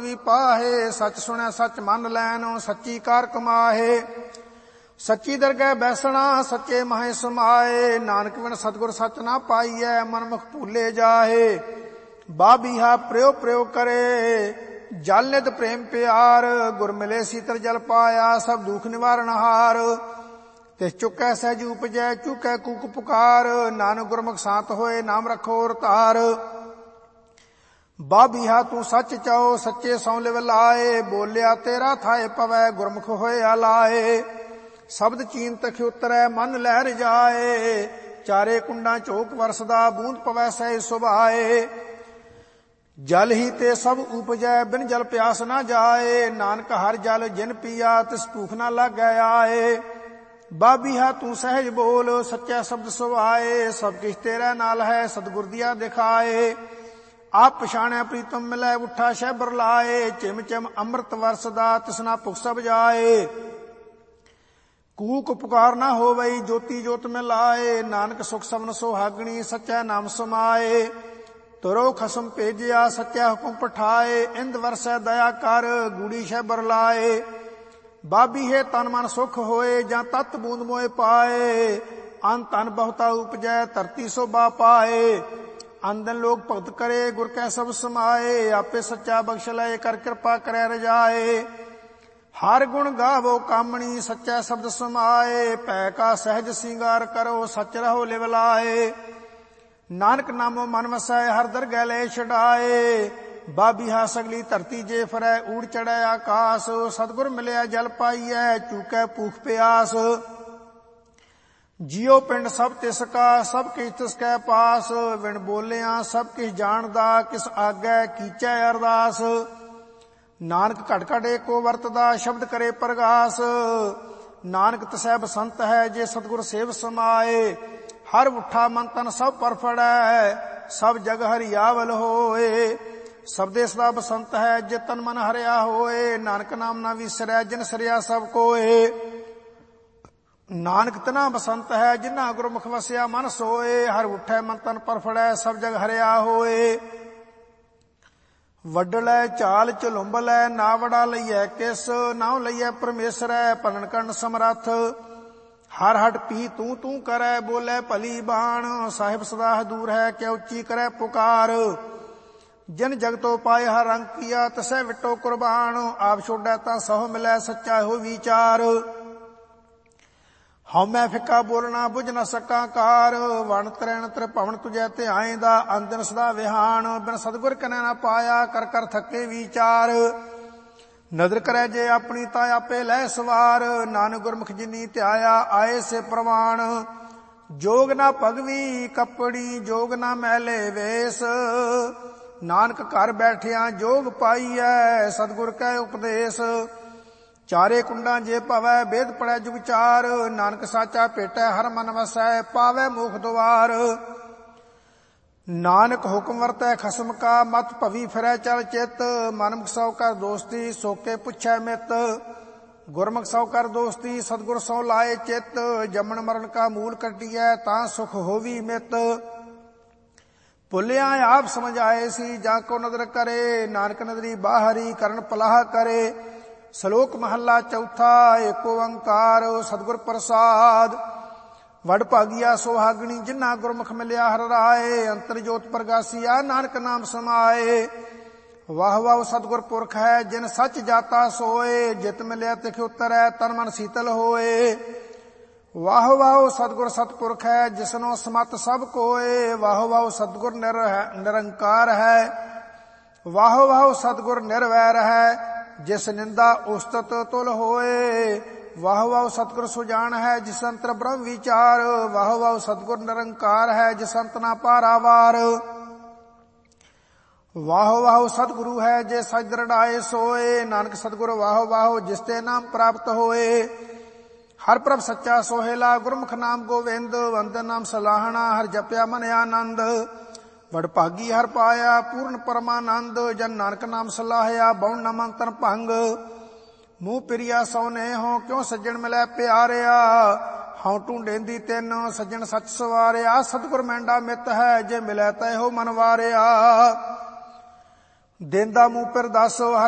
ਪਦਵੀ ਪਾਹੇ। ਸੱਚ ਸੁਣੈ ਸੱਚ ਮੰਨ ਲੈਣ ਸੱਚੀ ਕਾਰ ਕਮਾਹੇ। ਸੱਚੀ ਦਰਗਹਿ ਬੈਸਣਾ ਸੱਚੇ ਮਾਹੇ ਸਮਾਏ। ਨਾਨਕ ਬਿਨ ਸਤਿਗੁਰ ਸੱਚ ਨਾ ਪਾਈਐ ਮਨਮੁਖ ਭੂਲੇ ਜਾਹੇ। ਬਾਬੀਹਾ ਪ੍ਰਯੋ ਪ੍ਰਯੋ ਕਰੇ ਜਲ ਨਿਤ ਪ੍ਰੇਮ ਪਿਆਰ। ਗੁਰ ਮਿਲੇ ਸੀਤਲ ਜਲ ਪਾਇਆ ਸਭ ਦੁਖ ਨਿਵਾਰਨ ਹਾਰ। ਤਿਸ ਚੁੱਕੈ ਸਹਿਜ ਉਪਜੈ ਚੁੱਕੈ ਕੂਕ ਪੁਕਾਰ। ਨਾਨਕ ਗੁਰਮੁਖ ਸਾਤ ਹੋਏ ਨਾਮ ਰੱਖੋ ਔਰ ਧਾਰ। ਬਾਬੀਹਾ ਤੂੰ ਸੱਚ ਚਾਓ ਸੱਚੇ ਸੌ ਲਿਵ ਲਾਏ। ਬੋਲਿਆ ਤੇਰਾ ਥਾਏ ਪਵੈ ਗੁਰਮੁਖ ਹੋਇਆ ਲਾਏ। ਸ਼ਬਦ ਚੀਨਤ ਖਿਉਤਰੈ ਮਨ ਲਹਿ ਰਜਾਏ। ਚਾਰੇ ਕੁੰਡਾਂ ਝੋਕ ਵਰਸਦਾ ਬੂੰਦ ਪਵੈ ਸਹਿ ਸੁਭਾਏ। ਜਲ ਹੀ ਤੇ ਸਭ ਉਪਜੈ ਬਿਨ ਜਲ ਪਿਆਸ ਨਾ ਜਾਏ। ਨਾਨਕ ਹਰ ਜਲ ਜਿਨ ਪੀਆ ਤਿਸ ਭੂਖ ਨਾ ਲਾਗੈ ਆਏ। ਬਾਬੀਹਾ ਤੂੰ ਸਹਿਜ ਬੋਲ ਸੱਚਾ ਸ਼ਬਦ ਸੁਭਾਏ। ਸਭ ਕਿਛ ਤੇਰੇ ਨਾਲ ਹੈ ਸਤਿਗੁਰ ਦੀਆ ਦਿਖਾਏ। ਆਪ ਪਛਾਣੈ ਪ੍ਰੀਤਮ ਮਿਲੈ ਉਠਾ ਸ਼ਹਿਬਰ ਲਾਏ। ਚਿਮ ਚਿਮ ਅੰਮ੍ਰਿਤ ਵਰਸਦਾ ਤਿਸਨਾ ਭੁਖ ਸਭ ਜਾਏ। ਕੂਕ ਪੁਕਾਰ ਨਾ ਹੋਵਈ ਜੋਤੀ ਜੋਤ ਮੈਂ ਲਾਏ। ਨਾਨਕ ਸੁਖ ਸਬਨ ਸੁਹਾਗਣੀ ਸੱਚਾ ਨਾਮ ਸਮਾਏ। ਤੁਰੋ ਖਸਮ ਭੇਜਿਆ ਸੱਚਾ ਹੁਕਮ ਪਠਾਏ। ਇੰਦ ਵਰਸੈ ਦਇਆ ਕਰ ਗੂੜੀ ਸ਼ਹਿਬਰ ਲਾਏ। ਬਾਬੀਹੇ ਤਨ ਮਨ ਸੁਖ ਹੋਏ ਜਾਂ ਤਤ ਬੂੰਦ ਮੋਏ ਪਾਏ। ਅਨ ਤਨ ਬਹੁਤਾ ਉਪਜੈ ਧਰਤੀ ਸੋਭਾ ਪਾਏ। ਅੰਦਨ ਲੋਕ ਭਗਤ ਕਰੇ ਗੁਰ ਕੈ ਸਭ ਸਮਾਏ। ਆਪੇ ਸੱਚਾ ਬਖਸ਼ ਲਏ ਕਰ ਕਿਰਪਾ ਕਰੈ ਰਜਾਏ। ਹਰ ਗੁਣ ਗਾਵੋ ਕਾਮਣੀ ਸੱਚਾ ਸ਼ਬਦ ਸਮਾਏ। ਭੈ ਕਾ ਸਹਿਜ ਸਿੰਗਾਰ ਕਰੋ ਸੱਚ ਰਹੋ ਲਿਵ ਲਾਏ। ਨਾਨਕ ਨਾਮੋ ਮਨ ਵਸੈ ਹਰ ਦਰਗਹਿ ਲੈ ਛਡਾਏ। ਬਾਬੀਹਾ ਸਗਲੀ ਧਰਤੀ ਜੇ ਫਰੈ ਊੜ ਚੜੈ ਆਕਾਸ। ਸਤਿਗੁਰ ਮਿਲਿਆ ਜਲ ਪਾਈਐ ਚੂਕੈ ਭੂਖ ਪਿਆਸ। ਜਿਉ ਪਿੰਡ ਸਭ ਤਿਸ ਕਾ ਸਭ ਕਿਛ ਤਿਸ ਕੈ ਪਾਸ। ਵਿਣ ਬੋਲਿਆ ਸਭ ਕਿਛ ਜਾਣਦਾ ਕਿਸ ਆਗੈ ਕੀਚੈ ਅਰਦਾਸ। ਨਾਨਕ ਘਟ ਘਟ ਏਕੋ ਵਰਤਦਾ ਸ਼ਬਦ ਕਰੇ ਪ੍ਰਗਾਸ। ਨਾਨਕ ਤਸੈ ਬਸੰਤ ਹੈ ਜੇ ਸਤਿਗੁਰ ਸੇਵ ਸਮਾਏ। ਹਰ ਉਠਾ ਮਨ ਤਨ ਸਭ ਪਰਫੜੈ ਸਭ ਜਗ ਹਰਿਆਵਲ ਹੋਏ। ਸਬਦੇ ਸਦਾ ਬਸੰਤ ਹੈ ਜੇ ਤਨ ਮਨ ਹਰਿਆ ਹੋਏ। ਨਾਨਕ ਨਾਮ ਨਾ ਵਿਸਰੈ ਜਿਨ ਸਰਿਆ ਸਭ ਕੋਏ। ਨਾਨਕ ਤਨਾ ਬਸੰਤ ਹੈ ਜਿਨ੍ਹਾਂ ਗੁਰਮੁਖ ਵਸਿਆ ਮਨ ਸੋਏ। ਹਰ ਉਠੈ ਮਨ ਤਨ ਪਰਫੜੈ ਸਭ ਜਗ ਹਰਿਆ ਹੋਏ। ਵੱਡਲੈ ਚਾਲ ਝਲੁੰਬਲੈ ਨਾ ਵੜਾ ਲਈਐ ਕਿਸ। ਨਾਉ ਲਈਐ ਪਰਮੇਸ਼ਰੈ ਭਲਨ ਕਰਨ ਸਮਰੱਥ। ਹਰ ਹਟ ਪੀ ਤੂੰ ਤੂੰ ਕਰੈ ਬੋਲੇ ਭਲੀ ਬਾਣ। ਸਾਹਿਬ ਸਦਾ ਹਦੂਰ ਹੈ ਕਿ ਉੱਚੀ ਕਰੈ ਪੁਕਾਰ। ਜਿਨ ਜਗਤੋ ਪਾਏ ਹਰ ਰੰਗ ਕੀਆ ਤਸੈ ਵਿਟੋ ਕੁਰਬਾਨ। ਆਪ ਛੋੜੈ ਤਾਂ ਸਹੁ ਮਿਲੈ ਸੱਚਾ ਹੋ ਵਿਚਾਰ। ਹਉਮੈ ਫਿੱਕਾ ਬੋਲਣਾ ਬੁਝ ਨ ਸਕਾਂ ਕਾਰ। ਵਣ ਤਰੈਣ ਤਰ ਭਵਨ ਤੁਝੈ ਧਿਆਏਂਦਾ ਅੰਦਨ ਸਦਾ ਵਿਹਾਨ। ਬਿਨ ਸਤਿਗੁਰ ਕਨੈ ਨਾ ਪਾਇਆ ਕਰ ਕਰ ਥੱਕੇ ਵਿਚਾਰ। ਨਦਰ ਕਰੈ ਜੇ ਆਪਣੀ ਤਾਂ ਆਪੇ ਲੈ ਸਵਾਰ। ਨਾਨਕ ਗੁਰਮੁਖ ਜਿਨੀ ਧਿਆਇਆ ਆਏ ਸੇ ਪ੍ਰਵਾਨ। ਜੋਗ ਨਾ ਭਗਵੀ ਕੱਪੜੀ ਜੋਗ ਨਾ ਮੈਲੇ ਵੇਸ। ਨਾਨਕ ਘਰ ਬੈਠਿਆਂ ਜੋਗ ਪਾਈਐ ਸਤਿਗੁਰ ਕੈ ਉਪਦੇਸ। ਚਾਰੇ ਕੁੰਡਾਂ ਜੇ ਭਵੈ ਵੇਦ ਪੜੈ ਜੁਗ ਚਾਰ। ਨਾਨਕ ਸਾਚਾ ਭੇਟੈ ਹਰ ਮਨ ਵਸੈ ਪਾਵੈ ਮੋਖ ਦੁਆਰ। ਨਾਨਕ ਹੁਕਮ ਵਰਤੈ ਖਸਮ ਕਾ ਮਤ ਭਵੀ ਫਿਰੈ ਚਲ ਚਿਤ। ਮਨਮੁਖ ਸੌ ਕਰ ਦੋਸਤੀ ਸੋਕੇ ਪੁੱਛੈ ਮਿਤ। ਗੁਰਮੁਖ ਸੌ ਕਰ ਦੋਸਤੀ ਸਤਿਗੁਰ ਸੌ ਲਾਏ ਚਿਤ। ਜੰਮਣ ਮਰਨ ਕਾ ਮੂਲ ਕੱਟੀਐ ਤਾਂ ਸੁਖ ਹੋਵੀ ਮਿਤ। ਭੁੱਲਿਆ ਆਪ ਸਮਝ ਆਏ ਸੀ ਜਾਂ ਕੋ ਨਦਰ ਕਰੇ। ਨਾਨਕ ਨਦਰੀ ਬਾਹਰੀ ਕਰਨ ਪਲਾਹ ਕਰੇ। ਸ਼ਲੋਕ ਮਹੱਲਾ ਚੌਥਾ ਏਕ ਓੰਕਾਰ ਸਤਿਗੁਰ ਪ੍ਰਸਾਦ। ਵਡ ਭਾਗੀਆ ਸੁਹਾਗਣੀ ਜਿਨ੍ਹਾਂ ਗੁਰਮੁਖ ਮਿਲਿਆ ਹਰ ਰਾਏ। ਅੰਤਰ ਜੋਤ ਪ੍ਰਗਾਸੀਆ ਨਾਨਕ ਨਾਮ ਸਮਾਏ। ਵਾਹ ਵਾਹ ਸਤਿਗੁਰ ਪੁਰਖ ਹੈ ਜਿਨ ਸੱਚ ਜਾਤਾ ਸੋਏ। ਜਿਤ ਮਿਲਿਆ ਤਿਖ ਉਤਰੈ ਤਨ ਮਨ ਸੀਤਲ ਹੋਏ। ਵਾਹ ਵਾਹ ਸਤਿਗੁਰ ਸਤਿਪੁਰਖ ਹੈ ਜਿਸਨੋ ਸਮਤ ਸਭ ਕੋਏ। ਵਾਹ ਵਾਹ ਸਤਿਗੁਰ ਨਿਰੰਕਾਰ ਹੈ। ਵਾਹ ਵਾਹ ਸਤਿਗੁਰ ਨਿਰਵੈਰ ਹੈ ਜਿਸ ਨਿੰਦਾ ਉਸਤਤ ਤੁਲ ਹੋਏ। ਵਾਹ ਵਾਹ ਸਤਿਗੁਰ ਸੁਜਾਨ ਹੈ ਜਿਸ ਅੰਤਰ ਬ੍ਰਹਮ ਵਿਚਾਰ। ਵਾਹ ਵਾਹ ਸਤਿਗੁਰ ਨਿਰੰਕਾਰ ਹੈ ਜਿਸ ਅੰਤ ਨਾ ਪਾਰਾਵਾਰ। ਵਾਹ ਵਾਹ ਸਤਿਗੁਰੂ ਹੈ ਜੇ ਸਚ ਦ੍ਰਿੜਾਏ ਸੋਏ। ਨਾਨਕ ਸਤਿਗੁਰ ਵਾਹ ਵਾਹ ਜਿਸ ਤੇ ਨਾਮ ਪ੍ਰਾਪਤ ਹੋਏ। ਹਰ ਪ੍ਰਭ ਸੱਚਾ ਸੋਹੇਲਾ ਗੁਰਮੁਖ ਨਾਮ ਗੋਵਿੰਦ। ਵੰਦਨ ਨਾਮ ਸਲਾਹਣਾ ਹਰ ਜਪਿਆ ਮਨ ਆਨੰਦ। ਵਡ ਭਾਗੀ ਹਰ ਪਾਇਆ ਪੂਰਨ ਪਰਮਾਨੰਦ। ਜਨ ਨਾਨਕ ਨਾਮ ਸਲਾਹਿਆ ਬਉ ਨ ਮੰਤਨ ਭੰਗ। ਮੂੰਹ ਪਿਰਿਆ ਸੋਨੇ ਹੋ ਕਿਉ ਸੱਜਣ ਮਿਲੈ ਪਿਆਰਿਆ। ਹਉ ਢੂੰਡੇਂਦੀ ਤੈਨ ਸੱਜਣ ਸੱਚ ਸਵਾਰਿਆ। ਸਤਿਗੁਰ ਮਹਿੰਡਾ ਮਿੱਤ ਹੈ ਜੇ ਮਿਲੈ ਤੈ ਹੋ ਮਨ ਵਾਰਿਆ। ਦੇਂਦਾ ਮੂੰਹ ਪਰ ਦੱਸ